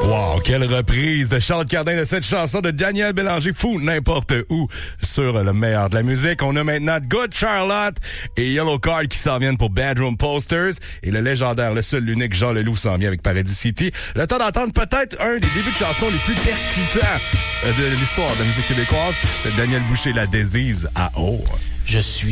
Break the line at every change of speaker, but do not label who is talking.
Wow, quelle reprise de Charles Cardin de cette chanson de Daniel Bélanger, Fou n'importe où, sur le meilleur de la musique. On a maintenant Good Charlotte et Yellow Card qui s'en viennent pour Bedroom Posters. Et le légendaire, le seul, l'unique Jean Leloup s'en vient avec Paradis City. Le temps d'entendre peut-être un des débuts de chansons les plus percutants de l'histoire de la musique québécoise. C'est Daniel Boucher, La Désise à eau.
Je suis